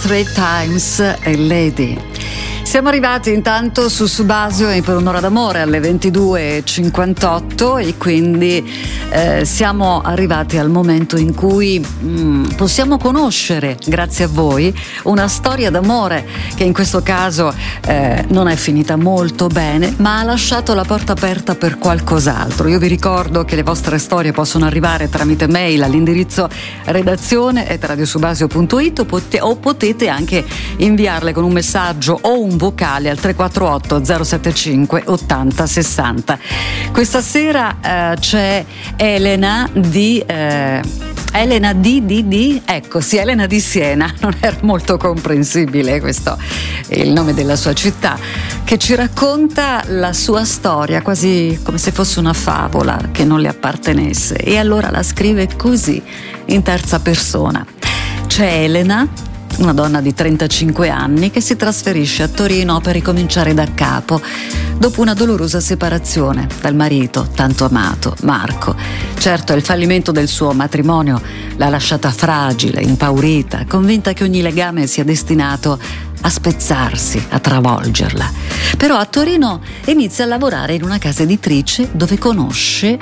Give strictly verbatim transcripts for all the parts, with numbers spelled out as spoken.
Street Times e Lady. Siamo arrivati intanto su Subasio e per un'ora d'amore alle ventidue e cinquantotto e quindi eh, siamo arrivati al momento in cui mh, possiamo conoscere, grazie a voi, una storia d'amore che in questo caso eh, non è finita molto bene, ma ha lasciato la porta aperta per qualcos'altro. Io vi ricordo che le vostre storie possono arrivare tramite mail all'indirizzo redazione chiocciola radiosubasio punto it o, pot- o potete anche inviarle con un messaggio o un vocale al tre quattro otto zero sette cinque ottanta sessanta. Questa sera eh, c'è Elena di eh, Elena di di di ecco sì Elena di Siena, non era molto comprensibile questo è il nome della sua città, che ci racconta la sua storia quasi come se fosse una favola che non le appartenesse, e allora la scrive così in terza persona. C'è Elena, una donna di trentacinque anni che si trasferisce a Torino per ricominciare da capo dopo una dolorosa separazione dal marito tanto amato, Marco. Certo, il fallimento del suo matrimonio l'ha lasciata fragile, impaurita, convinta che ogni legame sia destinato a spezzarsi, a travolgerla. Però a Torino inizia a lavorare in una casa editrice dove conosce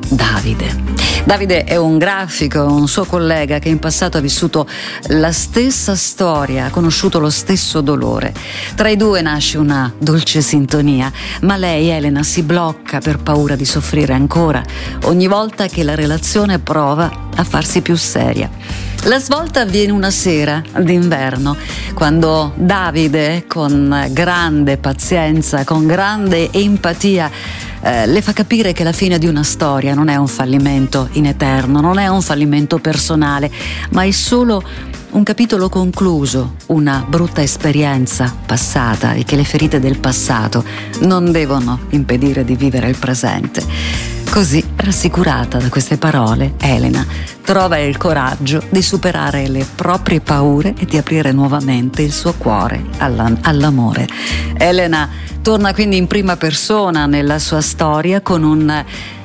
Davide. Davide è un grafico, un suo collega che in passato ha vissuto la stessa storia, ha conosciuto lo stesso dolore. Tra i due nasce una dolce sintonia, ma lei, Elena, si blocca per paura di soffrire ancora ogni volta che la relazione prova a farsi più seria. La svolta avviene una sera d'inverno, quando Davide, con grande pazienza, con grande empatia, eh, le fa capire che la fine di una storia non è un fallimento in eterno, non è un fallimento personale, ma è solo un capitolo concluso, una brutta esperienza passata, e che le ferite del passato non devono impedire di vivere il presente. Così, rassicurata da queste parole, Elena trova il coraggio di superare le proprie paure e di aprire nuovamente il suo cuore alla, all'amore. Elena torna quindi in prima persona nella sua storia con un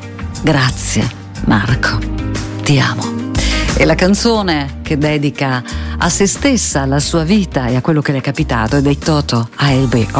grazie Marco, ti amo. E la canzone che dedica a se stessa, alla sua vita e a quello che le è capitato è dei Toto A e B.